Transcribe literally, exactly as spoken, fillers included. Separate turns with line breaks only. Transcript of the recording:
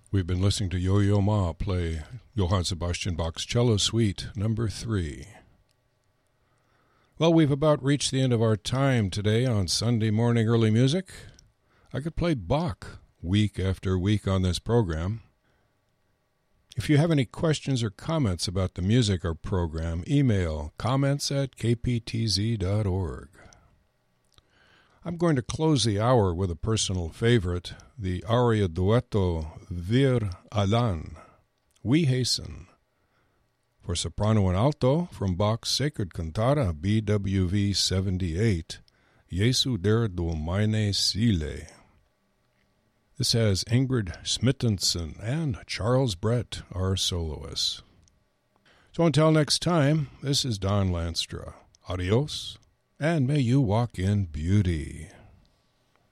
We've been listening to Yo-Yo Ma play Johann Sebastian Bach's Cello Suite number three. Well, we've about reached the end of our time today on Sunday Morning Early Music. I could play Bach week after week on this program. If you have any questions or comments about the music or program, email comments at k p t z dot org. I'm going to close the hour with a personal favorite, the aria duetto Vir Alan, We Hasten, for soprano and alto from Bach's Sacred Cantata B W V seventy-eight, Jesu der du meine Seele. This has Ingrid Smittensen and Charles Brett, our soloists. So until next time, this is Don Lanstra. Adios, and may you walk in beauty.